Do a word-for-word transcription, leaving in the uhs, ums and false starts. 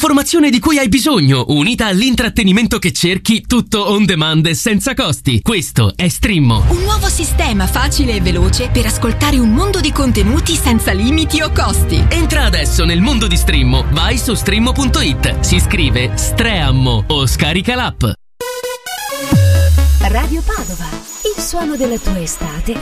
L'informazione di cui hai bisogno, unita all'intrattenimento che cerchi, tutto on demand e senza costi. Questo è Streammo. Un nuovo sistema facile e veloce per ascoltare un mondo di contenuti senza limiti o costi. Entra adesso nel mondo di Streammo. Vai su streammo punto it. Si scrive Streammo o scarica l'app. Radio Padova, il suono della tua estate